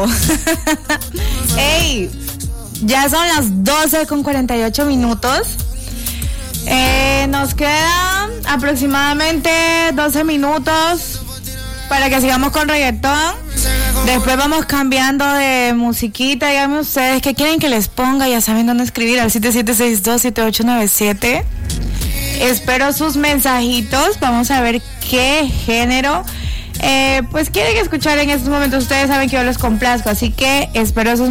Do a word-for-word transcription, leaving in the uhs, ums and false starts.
Claro. Ey, ya son las doce con cuarenta y ocho minutos. Eh, nos quedan aproximadamente doce minutos para que sigamos con reggaetón. Después vamos cambiando de musiquita. Díganme ustedes qué quieren que les ponga. Ya saben dónde escribir, al siete siete seis dos siete ocho nueve siete. Espero sus mensajitos. Vamos a ver qué género eh, pues quieren escuchar en estos momentos. Ustedes saben que yo los complazco, así que espero sus